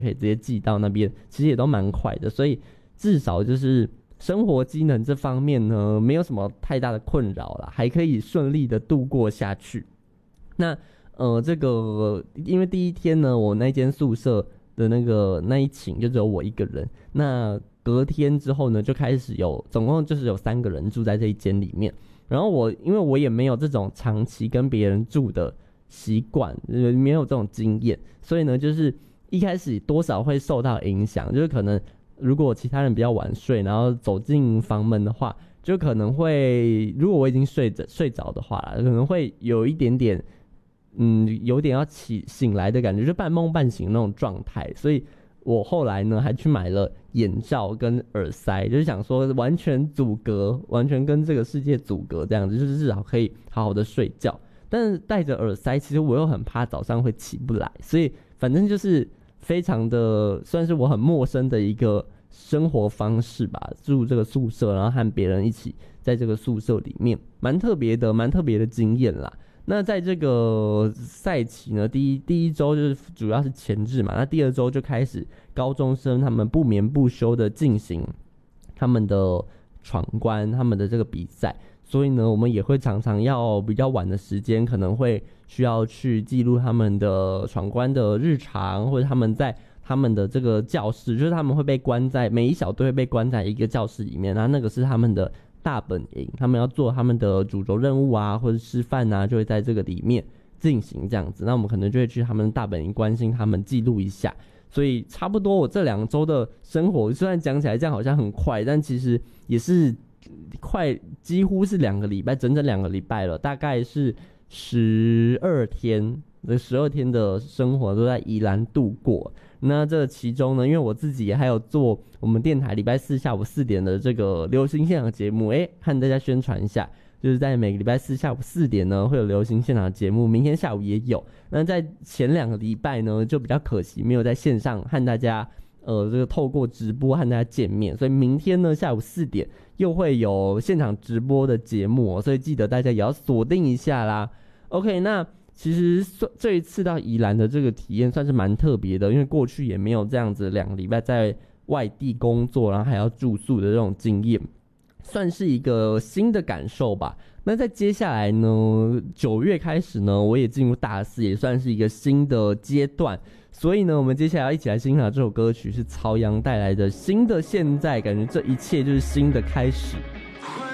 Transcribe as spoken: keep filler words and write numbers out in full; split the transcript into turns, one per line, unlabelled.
可以直接寄到那边，其实也都蛮快的，所以至少就是生活机能这方面呢，没有什么太大的困扰啦，还可以顺利的度过下去。那呃，这个因为第一天呢，我那间宿舍的那个那一寝就只有我一个人，那隔天之后呢，就开始有总共就是有三个人住在这一间里面。然后我因为我也没有这种长期跟别人住的习惯，没有这种经验，所以呢，就是一开始多少会受到影响，就是可能如果其他人比较晚睡，然后走进房门的话，就可能会，如果我已经睡着睡着的话啦，可能会有一点点，嗯，有点要起醒来的感觉，就半梦半醒那种状态。所以我后来呢，还去买了眼罩跟耳塞，就是想说完全阻隔，完全跟这个世界阻隔，这样子就是至少可以好好的睡觉。但是戴着耳塞，其实我又很怕早上会起不来，所以反正就是非常的算是我很陌生的一个生活方式吧，住这个宿舍，然后和别人一起在这个宿舍里面，蛮特别的，蛮特别的经验啦。那在这个赛期呢，第一第一周就是主要是前置嘛，那第二周就开始高中生他们不眠不休的进行他们的闯关，他们的这个比赛。所以呢，我们也会常常要比较晚的时间，可能会需要去记录他们的闯关的日常，或者他们在他们的这个教室，就是他们会被关在每一小队会被关在一个教室里面，然后那个是他们的大本营，他们要做他们的主轴任务啊，或者吃饭啊，就会在这个里面进行这样子。那我们可能就会去他们的大本营关心他们，记录一下。所以差不多我这两周的生活，虽然讲起来这样好像很快，但其实也是快几乎是两个礼拜，整整两个礼拜了，大概是十二天，这十二天的生活都在宜兰度过。那这其中呢，因为我自己还有做我们电台礼拜四下午四点的这个流行现场节目，哎，和大家宣传一下，就是在每个礼拜四下午四点呢会有流行现场节目，明天下午也有。那在前两个礼拜呢，就比较可惜没有在线上和大家呃这个透过直播和大家见面，所以明天呢下午四点又会有现场直播的节目哦，所以记得大家也要锁定一下啦。OK， 那其实这一次到宜兰的这个体验算是蛮特别的，因为过去也没有这样子两个礼拜在外地工作，然后还要住宿的这种经验，算是一个新的感受吧。那在接下来呢，九月开始呢，我也进入大四，也算是一个新的阶段。所以呢，我们接下来要一起来欣赏这首歌曲，是曹阳带来的《新的现在》，感觉这一切就是新的开始。